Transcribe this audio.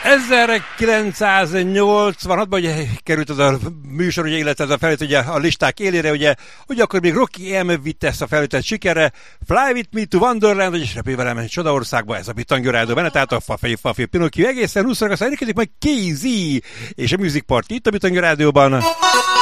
1986-ban ugye került az a műsor, ugye, illetve ez a felület ugye a listák élére, ugye akkor még Rocky M. vitte ezt a felületet sikerre, Fly With Me to Wonderland, és repülj velem egy csodaországba, ez a Bitangő Rádió benne, tehát a Fafi Pinocchio egészen 20-ra, aztán érkezik majd KZ és a Music Party itt a Bitangő Rádióban.